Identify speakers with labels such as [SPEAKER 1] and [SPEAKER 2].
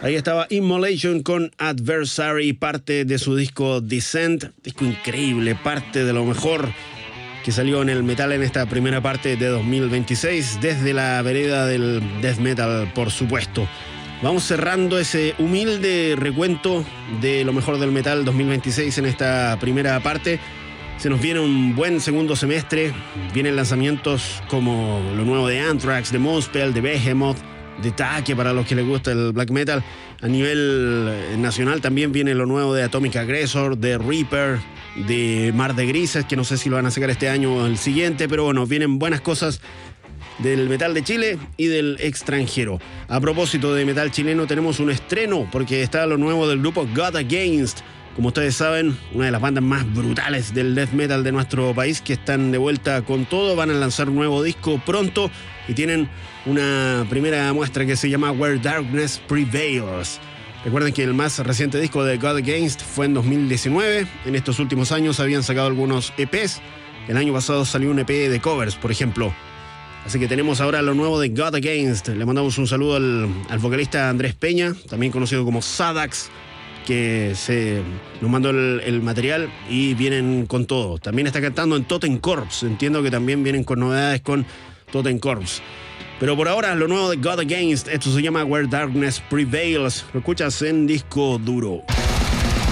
[SPEAKER 1] Ahí estaba Immolation con Adversary, parte de su disco Descent, disco increíble, parte de lo mejor que salió en el metal en esta primera parte de 2026, desde la vereda del death metal, por supuesto. Vamos cerrando ese humilde recuento de lo mejor del metal 2026 en esta primera parte. Se nos viene un buen segundo semestre, vienen lanzamientos como lo nuevo de Anthrax, de Muspel, de Behemoth, de Take para los que les gusta el black metal. A nivel nacional también viene lo nuevo de Atomic Aggressor, de Reaper, de Mar de Grises, que no sé si lo van a sacar este año o el siguiente, pero bueno, vienen buenas cosas del metal de Chile y del extranjero. A propósito de metal chileno, tenemos un estreno porque está lo nuevo del grupo God Against. Como ustedes saben, una de las bandas más brutales del death metal de nuestro país, que están de vuelta con todo. Van a lanzar un nuevo disco pronto y tienen una primera muestra que se llama Where Darkness Prevails. Recuerden que el más reciente disco de God Against fue en 2019. En estos últimos años habían sacado algunos EPs. El año pasado salió un EP de covers, por ejemplo. Así que tenemos ahora lo nuevo de God Against. Le mandamos un saludo al vocalista Andrés Peña, también conocido como Sadax, que nos mandó el material y vienen con todo. También está cantando en Totem Corpse. Entiendo que también vienen con novedades con Totem Corpse. Pero por ahora, lo nuevo de God Against, esto se llama Where Darkness Prevails. Lo escuchas en Disco Duro.